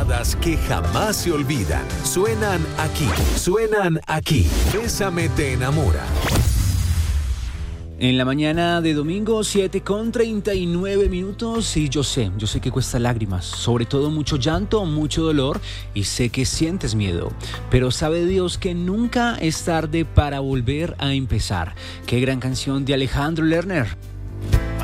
baladas que jamás se olvidan. Suenan aquí. Bésame te enamora. En la mañana de domingo, 7:39 y yo sé que cuesta lágrimas, sobre todo mucho llanto, mucho dolor y sé que sientes miedo, pero sabe Dios que nunca es tarde para volver a empezar. Qué gran canción de Alejandro Lerner.